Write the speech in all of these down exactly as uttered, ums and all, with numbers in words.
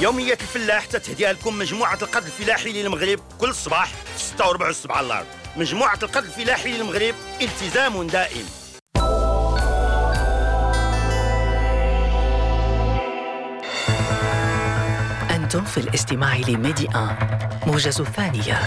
يوميات الفلاح تتهديها لكم مجموعة القرض الفلاحي للمغرب كل صباح في ستة وربع الصبح على الأرض. مجموعة القرض الفلاحي للمغرب، التزام دائم. أنتم في الاستماع لميدي آن موجز الثانية.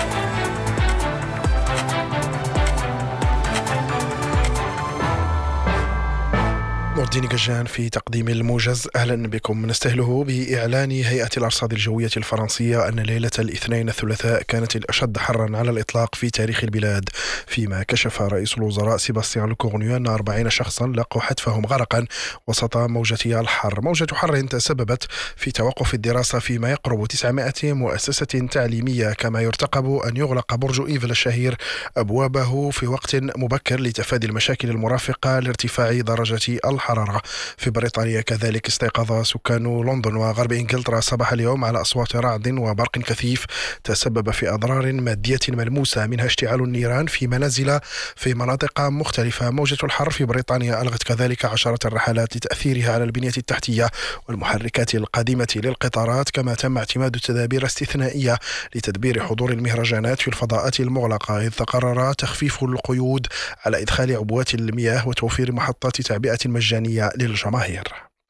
نور الدين قجان في تقديم الموجز. أهلا بكم. نستهله بإعلان هيئة الأرصاد الجوية الفرنسية أن ليلة الاثنين الثلاثاء كانت الأشد حرا على الإطلاق في تاريخ البلاد، فيما كشف رئيس الوزراء سيباستيان لوكورنيو أن أربعين شخصا لقوا حتفهم غرقا وسط موجة الحر. موجة حر تسببت في توقف الدراسة في ما يقرب تسعمائة مؤسسة تعليمية، كما يرتقب أن يغلق برج إيفل الشهير أبوابه في وقت مبكر لتفادي المشاكل المرافقة لارتفاع درجة الحرارة. في بريطانيا كذلك استيقظ سكان لندن وغرب إنجلترا صباح اليوم على أصوات رعد وبرق كثيف تسبب في أضرار مادية ملموسة، منها اشتعال النيران في منازل في مناطق مختلفة. موجة الحر في بريطانيا ألغت كذلك عشرات الرحلات لتأثيرها على البنية التحتية والمحركات القادمة للقطارات، كما تم اعتماد تدابير استثنائية لتدبير حضور المهرجانات في الفضاءات المغلقة، إذ تقرر تخفيف القيود على إدخال عبوات المياه وتوفير محطات تعبئة مجانية للجماهير.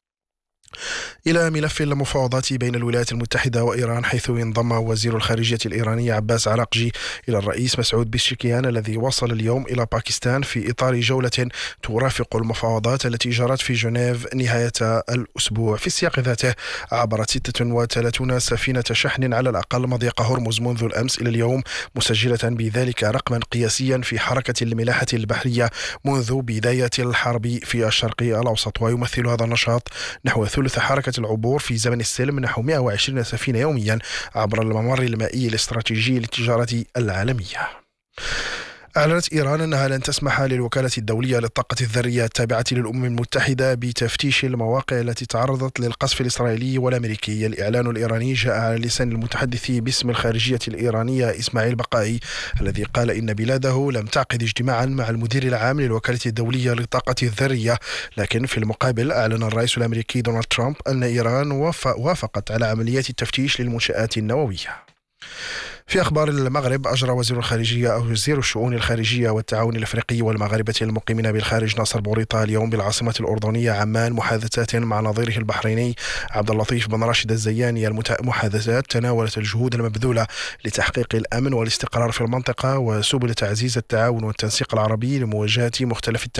إلى ملف المفاوضات بين الولايات المتحدة وإيران، حيث انضم وزير الخارجية الإيراني عباس عراقجي إلى الرئيس مسعود بيزشكيان الذي وصل اليوم إلى باكستان في إطار جولة ترافق المفاوضات التي جرت في جنيف نهاية الأسبوع. في السياق ذاته عبرت ستة وثلاثين سفينة شحن على الأقل مضيق هرمز منذ الأمس إلى اليوم، مسجلة بذلك رقما قياسيا في حركة الملاحة البحرية منذ بداية الحرب في الشرق الأوسط. ويمثل هذا النشاط نحو ثلث حركة العبور في زمن السلم، نحو مئة وعشرين سفينة يوميا عبر الممر المائي الاستراتيجي للتجارة العالمية. أعلنت إيران أنها لن تسمح للوكالة الدولية للطاقة الذرية التابعة للأمم المتحدة بتفتيش المواقع التي تعرضت للقصف الإسرائيلي والأمريكي. الإعلان الإيراني جاء على لسان المتحدث باسم الخارجية الإيرانية إسماعيل بقائي، الذي قال إن بلاده لم تعقد اجتماعا مع المدير العام للوكالة الدولية للطاقة الذرية، لكن في المقابل أعلن الرئيس الأمريكي دونالد ترامب أن إيران وافقت على عمليات التفتيش للمنشآت النووية. في أخبار المغرب، أجرى وزير الخارجية أو وزير الشؤون الخارجية والتعاون الأفريقي والمغاربة المقيمين بالخارج ناصر بوريطة اليوم بالعاصمة الأردنية عمان محادثات مع نظيره البحريني عبد اللطيف بن راشد الزياني. المحادثات تناولت الجهود المبذولة لتحقيق الأمن والاستقرار في المنطقة وسبل تعزيز التعاون والتنسيق العربي لمواجهة مختلف